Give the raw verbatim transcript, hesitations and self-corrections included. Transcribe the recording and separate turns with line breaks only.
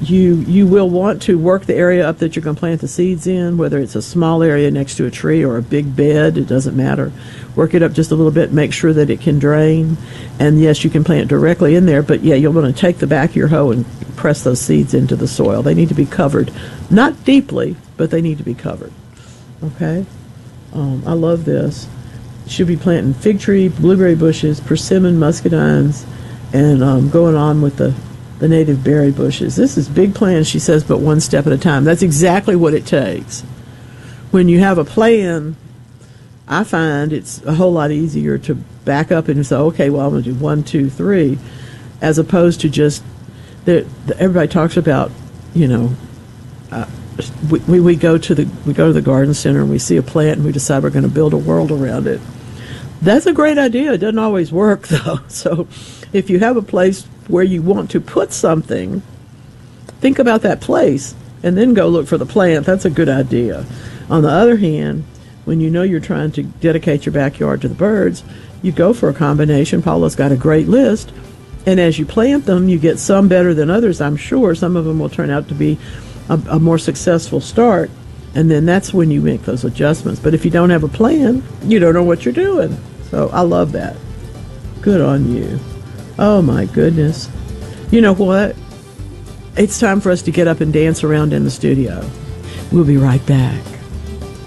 you you will want to work the area up that you're going to plant the seeds in, whether it's a small area next to a tree or a big bed, it doesn't matter. Work it up just a little bit, make sure that it can drain. And yes, you can plant directly in there, but yeah, you'll want to take the back of your hoe and press those seeds into the soil. They need to be covered. Not deeply, but they need to be covered. Okay? Um, I love this. Should be planting fig tree, blueberry bushes, persimmon, muscadines, and um, going on with the the native berry bushes. This is big plan, she says, but one step at a time. That's exactly what it takes. When you have a plan, I find it's a whole lot easier to back up and say, okay, well, I'm going to do one, two, three, as opposed to just, the, the, everybody talks about, you know, uh, we, we, we go to the we go to the garden center and we see a plant and we decide we're going to build a world around it. That's a great idea. It doesn't always work, though. So if you have a place where you want to put something, think about that place and then go look for the plant. That's a good idea. On the other hand, when you know you're trying to dedicate your backyard to the birds, you go for a combination. Paula's got a great list. And as you plant them, you get some better than others, I'm sure. Some of them will turn out to be a, a more successful start. And then that's when you make those adjustments. But if you don't have a plan, you don't know what you're doing. So I love that. Good on you. Oh, my goodness. You know what? It's time for us to get up and dance around in the studio. We'll be right back.